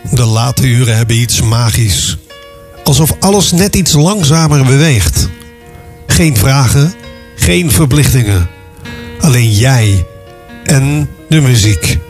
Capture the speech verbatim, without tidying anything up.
De late uren hebben iets magisch. Alsof alles net iets langzamer beweegt. Geen vragen, geen verplichtingen. Alleen jij en de muziek.